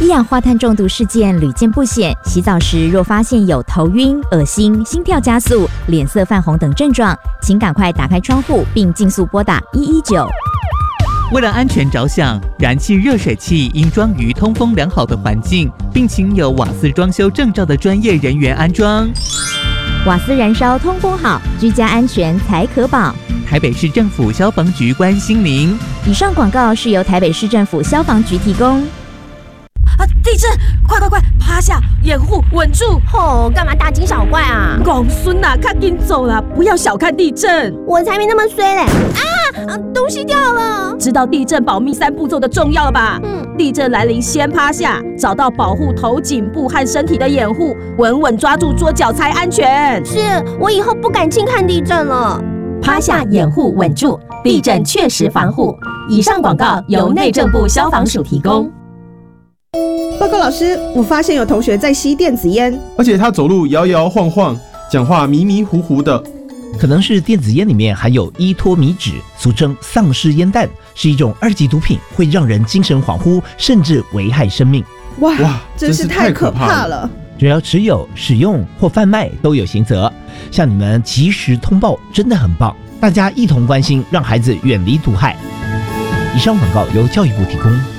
一氧化碳中毒事件屡见不鲜，洗澡时若发现有头晕、恶心、心跳加速、脸色泛红等症状，请赶快打开窗户并尽速拨打119。 为了安全着想，燃气热水器应装于通风良好的环境，并请有瓦斯装修证照的专业人员安装。 瓦斯燃烧通风好，居家安全才可保。 台北市政府消防局关心您。 以上广告是由台北市政府消防局提供。 地震！快，趴下，掩护，稳住！ 干嘛大惊小怪啊？ 公孙呐，赶紧走啦，不要小看地震。 我才没那么衰嘞！东西掉了。 知道地震保命3步骤的重要了吧？地震来临先趴下，找到保护头、颈部和身体的掩护，稳稳抓住桌角才安全。 是，我以后不敢轻看地震了。 趴下，掩护，稳住，地震确实防护。以上广告由内政部消防署提供。 报告老师，我发现有同学在吸电子烟， 而且他走路摇摇晃晃，讲话迷迷糊糊的。 可能是电子烟里面含有依托米酯，俗称丧尸烟弹，是一种2级毒品，会让人精神恍惚，甚至危害生命。 哇，真是太可怕了！ 只要持有、使用或贩卖都有刑责。像你们及时通报真的很棒，大家一同关心，让孩子远离毒害。以上广告由教育部提供。